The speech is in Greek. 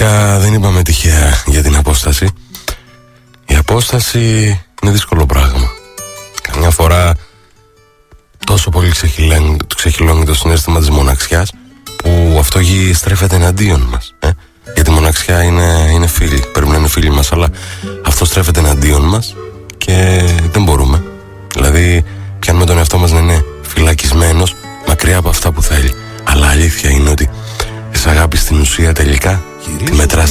Φυσικά δεν είπαμε τυχαία για την απόσταση. Η απόσταση είναι δύσκολο πράγμα. Καμιά φορά τόσο πολύ ξεχυλώνει το συναίσθημα της μοναξιάς, που αυτό στρέφεται εναντίον μας. Γιατί η μοναξιά είναι φίλη, πρέπει να είναι φίλη μας, αλλά αυτό στρέφεται εναντίον μας και δεν μπορούμε. Δηλαδή πιάνουμε τον εαυτό μας να είναι φυλακισμένος μακριά από αυτά που θέλει. Αλλά αλήθεια είναι ότι της αγάπης στην ουσία τελικά τη μετράς